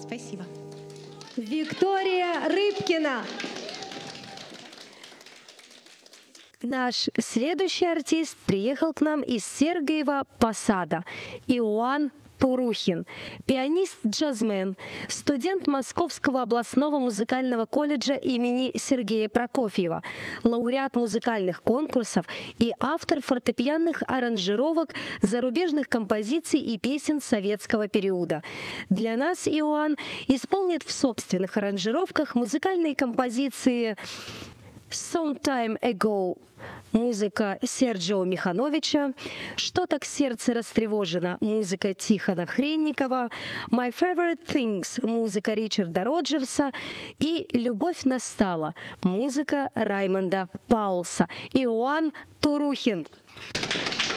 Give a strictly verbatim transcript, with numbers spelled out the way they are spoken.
Спасибо. Виктория Рыбкина. Наш следующий артист приехал к нам из Сергиева Посада. Иоанн Турухин, пианист-джазмен, студент Московского областного музыкального колледжа имени Сергея Прокофьева, лауреат музыкальных конкурсов и автор фортепианных аранжировок зарубежных композиций и песен советского периода. Для нас Иоанн исполнит в собственных аранжировках музыкальные композиции «Some Time Ago», музыка Серджио Михановича, «Что так сердце растревожено», музыка Тихона Хренникова, «My Favorite Things», музыка Ричарда Роджерса и «Любовь настала», музыка Раймонда Паулса. Иоанн Турухин.